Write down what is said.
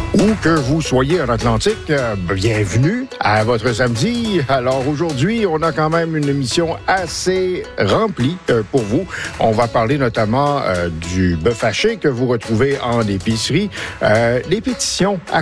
Où que vous soyez en Atlantique, bienvenue à votre samedi. Alors aujourd'hui, on a quand même une émission assez remplie pour vous. On va parler notamment du bœuf haché que vous retrouvez en épicerie, les pétitions à